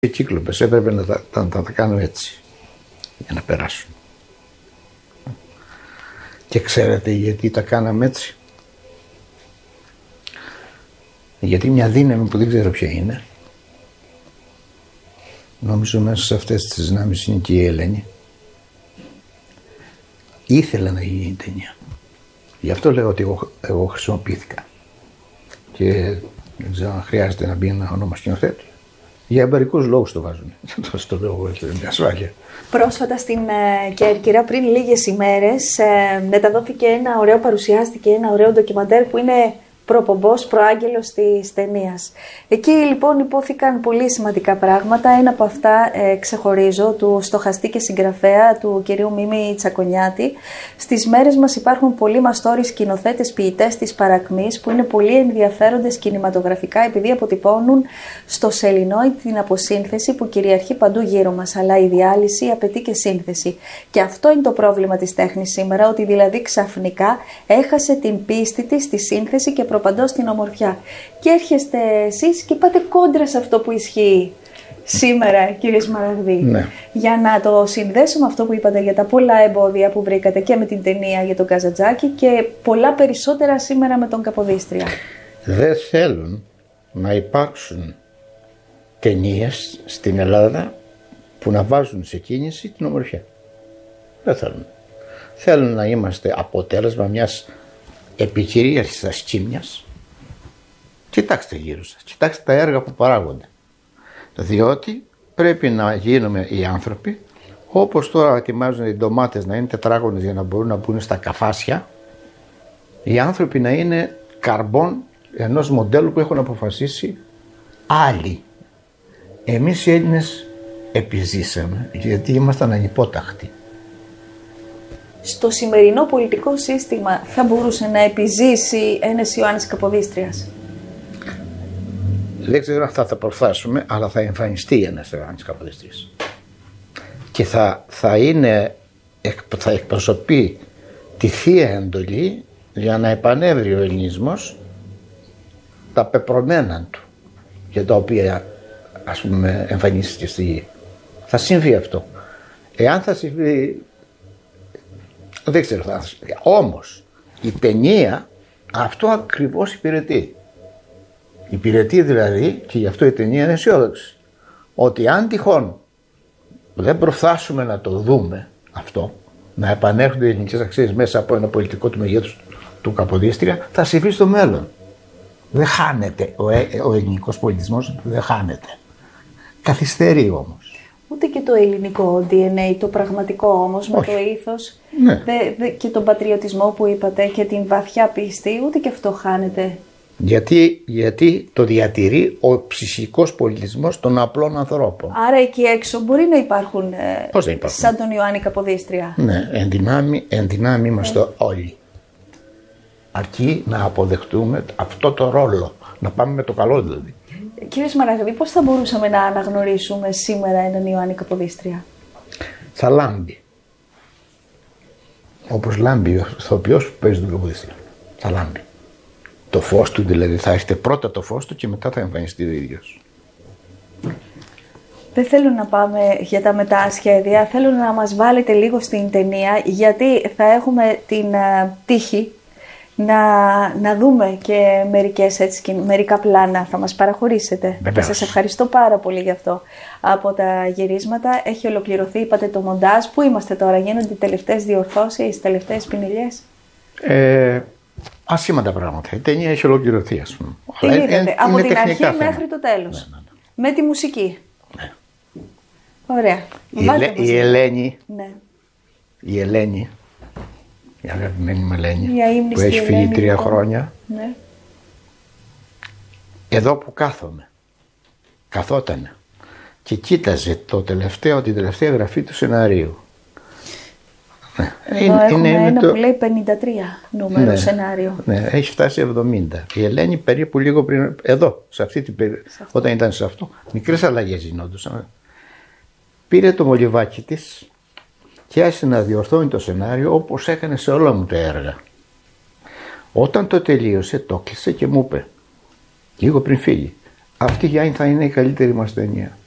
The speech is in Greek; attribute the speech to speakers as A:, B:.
A: Οι Κύκλοπες έπρεπε να τα κάνουμε έτσι για να περάσουν. Και ξέρετε γιατί τα κάναμε έτσι? Γιατί μια δύναμη που δεν ξέρω ποια είναι, νομίζω μέσα σε αυτές τις δυνάμεις είναι και η Ελένη, ήθελε να γίνει η ταινία. Γι' αυτό λέω ότι εγώ χρησιμοποιήθηκα. Και δεν ξέρω αν χρειάζεται να μπει ένα όνομα σκηνοθέτη. Για εμπορικούς λόγους το βάζουν. Στο λέω έτσι με ασφάλεια.
B: Πρόσφατα στην Κέρκυρα, πριν λίγες ημέρες, παρουσιάστηκε ένα ωραίο ντοκιμαντέρ που είναι προπομπός, προάγγελος της ταινίας. Εκεί λοιπόν υπόθηκαν πολύ σημαντικά πράγματα. Ένα από αυτά ξεχωρίζω, του στοχαστή και συγγραφέα του κυρίου Μίμη Τσακονιάτη. Στις μέρες μας υπάρχουν πολλοί μαστόροι σκηνοθέτες, ποιητές της παρακμής που είναι πολύ ενδιαφέροντες κινηματογραφικά επειδή αποτυπώνουν στο σελινόι την αποσύνθεση που κυριαρχεί παντού γύρω μας. Αλλά η διάλυση απαιτεί και σύνθεση. Και αυτό είναι το πρόβλημα της τέχνης σήμερα, ότι δηλαδή ξαφνικά έχασε την πίστη της στη σύνθεση και προπαντός στην ομορφιά. Και έρχεστε εσείς και πάτε κόντρα σε αυτό που ισχύει σήμερα, κύριε Σμαραγδί.
A: Ναι.
B: Για να το συνδέσω με αυτό που είπατε για τα πολλά εμπόδια που βρήκατε και με την ταινία για τον Καζαντζάκη και πολλά περισσότερα σήμερα με τον Καποδίστρια.
A: Δεν θέλουν να υπάρξουν ταινίες στην Ελλάδα που να βάζουν σε κίνηση την ομορφιά. Δεν θέλουν. Θέλουν να είμαστε αποτέλεσμα μιας επικυρίαρχης ασκήμιας. Κοιτάξτε γύρω σας, κοιτάξτε τα έργα που παράγονται. Διότι πρέπει να γίνουμε οι άνθρωποι, όπως τώρα ετοιμάζουν οι ντομάτες να είναι τετράγωνες για να μπορούν να μπουν στα καφάσια, οι άνθρωποι να είναι καρμπόν ενός μοντέλου που έχουν αποφασίσει άλλοι. Εμείς οι Έλληνες επιζήσαμε γιατί ήμασταν ανυπόταχτοι.
B: Στο σημερινό πολιτικό σύστημα θα μπορούσε να επιζήσει ένας Ιωάννης Καποδίστριας?
A: Δεν ξέρω αν θα προφθάσουμε, αλλά θα εμφανιστεί ένας Ιωάννης Καποδίστριας. Και θα εκπροσωπεί τη θεία εντολή για να επανέβρει ο ελληνισμός τα πεπρωμένα του, για τα οποία ας πούμε εμφανίστηκε στη γη. Θα συμβεί αυτό. Εάν θα συμβεί, δεν ξέρω. Όμως η ταινία αυτό ακριβώς υπηρετεί. Υπηρετεί δηλαδή, και γι' αυτό η ταινία είναι αισιόδοξη, ότι αν τυχόν δεν προφθάσουμε να το δούμε αυτό, να επανέρχονται οι ελληνικές αξίες μέσα από ένα πολιτικό του μεγέθους του Καποδίστρια, θα συμβεί στο μέλλον. Δεν χάνεται ο ελληνικός πολιτισμός, δεν χάνεται. Καθυστερεί όμως.
B: Ούτε και το ελληνικό DNA, το πραγματικό όμως, με το ήθος,
A: ναι,
B: και τον πατριωτισμό που είπατε και την βαθιά πίστη, ούτε και αυτό χάνεται.
A: Γιατί το διατηρεί ο ψυχικός πολιτισμός των απλών ανθρώπων.
B: Άρα εκεί έξω μπορεί να υπάρχουν,
A: πώς δεν υπάρχουν,
B: σαν τον Ιωάννη Καποδίστρια.
A: Ναι, εν δυνάμει είμαστε όλοι. Αρκεί να αποδεχτούμε αυτό το ρόλο, να πάμε με το καλό δηλαδή.
B: Κύριε Σμαραγδί, πώς θα μπορούσαμε να αναγνωρίσουμε σήμερα έναν Ιωάννη Καποδίστρια?
A: Θα λάμπει. Όπως λάμπει ο ηθοποιός που παίζει τον Καποδίστρια. Θα λάμπει. Το φως του δηλαδή, θα έχετε πρώτα το φως του και μετά θα εμφανιστεί ο ίδιος.
B: Δεν θέλω να πάμε για τα μετάσχέδια, θέλω να μας βάλετε λίγο στην ταινία, γιατί θα έχουμε την τύχη να δούμε και μερικά πλάνα. Θα μας παραχωρήσετε.
A: Βεβαίως.
B: Σας ευχαριστώ πάρα πολύ γι' αυτό. Από τα γυρίσματα έχει ολοκληρωθεί, είπατε, το μοντάζ. Πού είμαστε τώρα, γίνονται οι τελευταίες διορθώσεις, οι τελευταίες πινελιές?
A: Ασήμαντα πράγματα. Η ταινία έχει ολοκληρωθεί, ας πούμε.
B: Τι είδατε, από την αρχή
A: θέματα
B: μέχρι το τέλος?
A: Ναι.
B: Με τη μουσική?
A: Ναι.
B: Ωραία.
A: Η Ελένη,
B: ναι.
A: η Ελένη, η αγαπημένη μου Ελένη,
B: Η
A: που έχει φύγει
B: Ελένη,
A: 3
B: λοιπόν.
A: χρόνια,
B: Ναι.
A: εδώ που καθότανε και κοίταζε την τελευταία γραφή του σεναρίου.
B: Εδώ έχουμε ένα που λέει 53 νούμερο σενάριο.
A: Ναι, έχει φτάσει 70. Η Ελένη περίπου λίγο πριν, εδώ, σε αυτή την περίοδο, όταν ήταν σε αυτό, μικρές αλλαγές γινόντουσαν. Πήρε το μολυβάκι της και άρχισε να διορθώνει το σενάριο όπως έκανε σε όλα μου τα έργα. Όταν το τελείωσε, το κλείσε και μου είπε, λίγο πριν φύγει, αυτή Γιάννη θα είναι η καλύτερη μας ταινία.